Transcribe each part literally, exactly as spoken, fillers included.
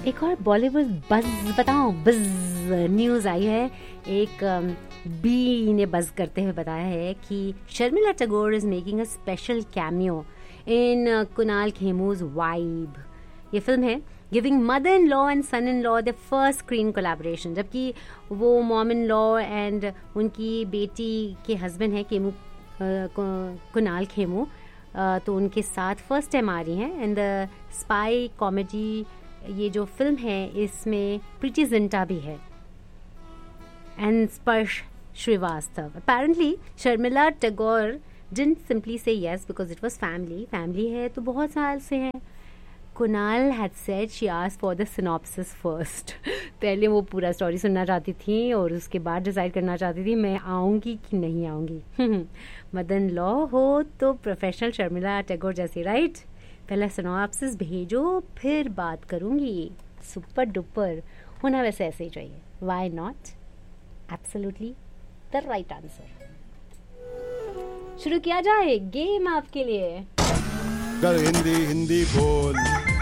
एक और बॉलीवुड बज़ बताऊं, बज़ न्यूज़ आई है। एक बी ने बज़ करते हुए बताया है कि Sharmila Tagore is making a special cameo in Kunal खेमूज vibe. ये फिल्म है giving mother in law and sun in law the first screen collaboration, जबकि वो मॉम इन लॉ एंड उनकी बेटी के हस्बैंड है केमू कुणाल खेमू, तो उनके साथ फर्स्ट टाइम आ रही हैं। एंड द स्पाई कॉमेडी ये जो फिल्म है इसमें प्रीति जिंटा भी है एंड स्पर्श Srivastava. Apparently Sharmila Tagore didn't simply से yes because it was family family है तो बहुत साल से है। Kunal had said she asked for the synopsis first. पहले वो पूरा स्टोरी सुनना चाहती थी और उसके बाद डिसाइड करना चाहती थी मैं आऊँगी कि नहीं आऊँगी। मदन लॉ हो तो प्रोफेशनल शर्मिला टैगोर जैसी, राइट? पहले सिनॉप्सिस भेजो फिर बात करूँगी। सुपर डुपर होना वैसे ऐसे ही चाहिए। Why not? Absolutely the right answer. शुरू किया जाए गेम आपके लिए। चल हिंदी हिंदी बोल,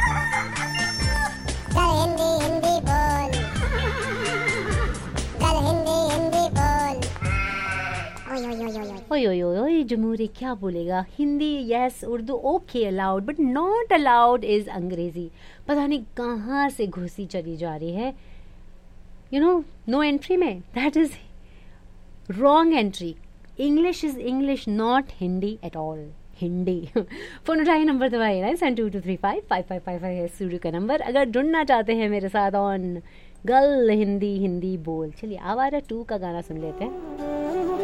चल हिंदी हिंदी बोल, चल हिंदी हिंदी बोल। ओय ओय ओय ओय ओए ओए ओए ओए जमूरी क्या बोलेगा? Hindi yes, Urdu okay allowed, but not allowed is अंग्रेजी। पता नहीं कहाँ से घुसी चली जा रही है। यू नो नो एंट्री में, that is wrong entry. English is English, not Hindi at all. Hindi. Phone उठाइए, नंबर दबाइए nine seven to to three five five five five five है स्टूडियो का नंबर। अगर जुड़ना चाहते हैं मेरे साथ ऑन गर्ल हिंदी हिंदी बोल। चलिए आवारा टू का गाना सुन लेते हैं।